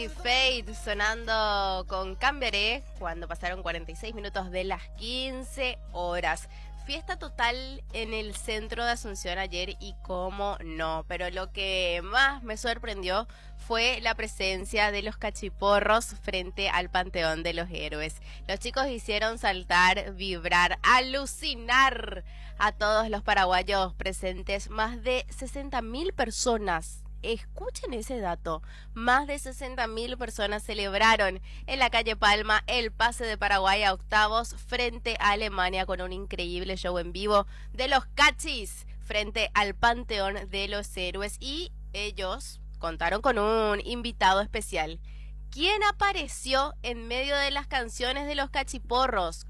Fate sonando con Cambiaré cuando pasaron 46 minutos de las 15 horas. Fiesta total en el centro de Asunción ayer y cómo no, pero lo que más me sorprendió fue la presencia de los cachiporros frente al Panteón de los Héroes. Los chicos hicieron saltar, vibrar, alucinar a todos los paraguayos presentes, más de 60.000 personas. Escuchen ese dato, más de 60.000 personas celebraron en la calle Palma el pase de Paraguay a octavos frente a Alemania con un increíble show en vivo de los Cachis frente al Panteón de los Héroes, y ellos contaron con un invitado especial. ¿Quién apareció en medio de las canciones de los cachiporros?